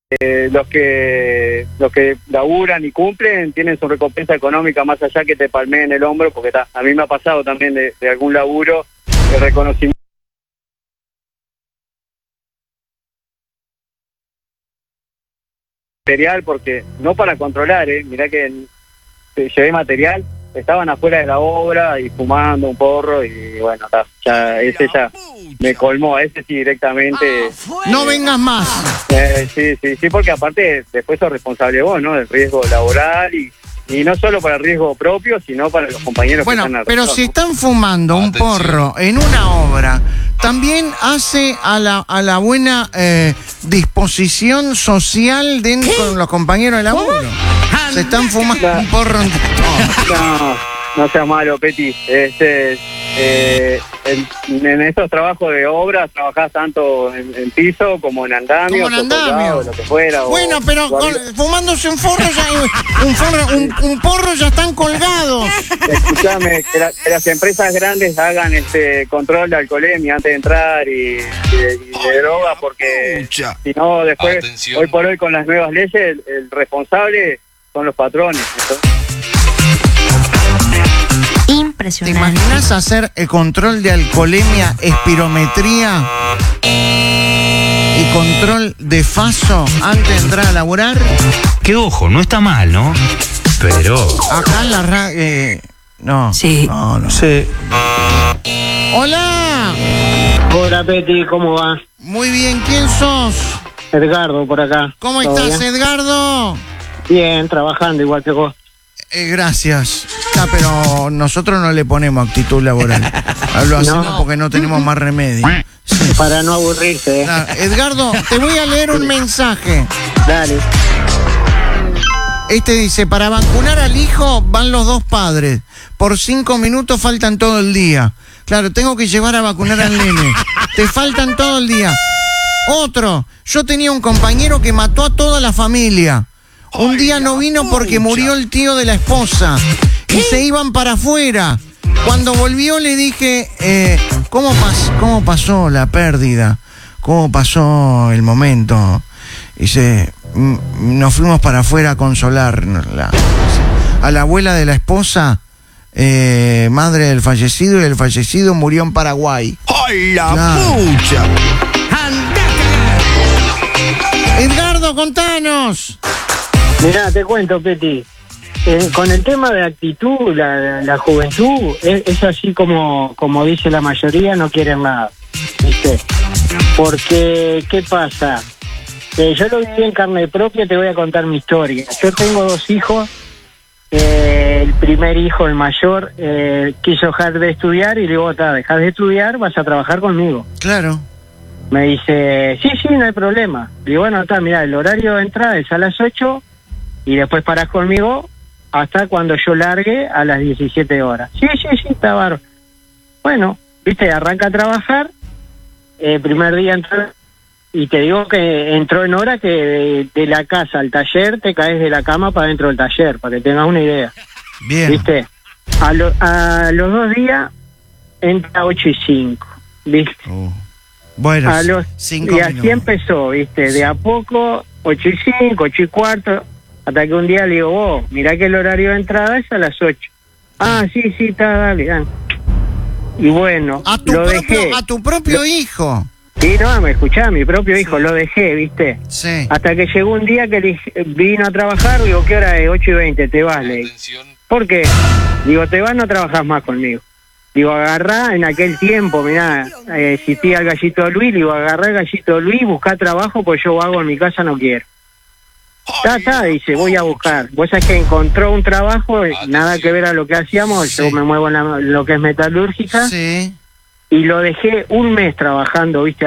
los que laburan y cumplen tienen su recompensa económica más allá que te palmeen el hombro, porque a mí me ha pasado también de algún laburo, el reconocimiento material, porque no para controlar, mirá que llevé material, estaban afuera de la obra y fumando un porro y bueno, ese ya me colmó, a ese sí directamente. No vengas más. Sí, porque aparte después sos responsable vos, ¿no? Del riesgo laboral y no solo para el riesgo propio, sino para los compañeros que están alrededor. Pero si están fumando un porro en una obra, también hace a la buena disposición social con los compañeros de laburo. Se están fumando un porro. No sea malo, Peti. En estos trabajos de obra trabajás tanto en piso como en andamio, colgado, lo que fuera. Bueno, pero fumándose un porro ya están colgados. Escuchame, que las empresas grandes hagan control de alcoholemia antes de entrar y de droga, porque si no después, hoy por hoy con las nuevas leyes, el responsable son los patrones. Impresionante. ¿Te imaginas hacer el control de alcoholemia, espirometría y control de faso antes de entrar a laburar? Que ojo, no está mal, ¿no? Pero acá en la no. Sí. No. Sí. Hola. Hola, Peti, ¿cómo va? Muy bien, ¿quién sos? Edgardo, por acá. ¿Cómo estás, bien? Edgardo? Bien, trabajando igual que vos. Gracias. Pero nosotros no le ponemos actitud laboral. Lo hacemos porque no tenemos más remedio. Sí. Para no aburrirse. Claro. Edgardo, te voy a leer un mensaje. Dale. Dice, para vacunar al hijo van los dos padres. Por 5 minutos faltan todo el día. Claro, tengo que llevar a vacunar al nene. Te faltan todo el día. Otro, yo tenía un compañero que mató a toda la familia. Un día no vino porque murió el tío de la esposa y se iban para afuera. Cuando volvió le dije, ¿cómo pasó la pérdida? ¿Cómo pasó el momento? Dice, nos fuimos para afuera a consolarla. A la abuela de la esposa, madre del fallecido, y el fallecido murió en Paraguay. ¡Ay, la pucha! Edgardo, contanos. Mirá, te cuento, Peti. Con el tema de actitud, la juventud, es así como dice la mayoría, no quieren nada, ¿viste? Porque, ¿qué pasa? Yo lo viví en carne propia, te voy a contar mi historia. Yo tengo 2 hijos. El primer hijo, el mayor, quiso dejar de estudiar y le digo, dejás de estudiar, vas a trabajar conmigo. Claro. Me dice, sí, no hay problema. Digo, bueno, mirá, el horario de entrada es a las 8 y después parás conmigo hasta cuando yo largue a las 17 horas. Sí, está bárbaro. Bueno, viste, arranca a trabajar, primer día entró, y te digo que entró en hora que de la casa al taller te caes de la cama para dentro del taller, para que tengas una idea. Bien. Viste, a los 2 días entra 8:05, viste. Bueno, y así empezó, viste, de a poco, 8:05, 8:15, hasta que un día le digo, mirá que el horario de entrada es a las 8. Ah, sí, está, dale. Y bueno, lo dejé. A tu propio hijo. Sí, me escuchaba, a mi propio hijo, lo dejé, viste. Sí. Hasta que llegó un día que vino a trabajar, digo, ¿qué hora es? 8:20, te vas, le digo. ¿Por qué? Digo, te vas, no trabajás más conmigo. Digo, agarrá, en aquel tiempo, mirá, existía el Gallito Luis, digo, agarrá el Gallito Luis, buscá trabajo, pues yo hago en mi casa, no quiero. Dice, voy a buscar. Vos sabés que encontró un trabajo, nada que ver a lo que hacíamos, yo me muevo en lo que es metalúrgica. Sí. Y lo dejé un mes trabajando, viste,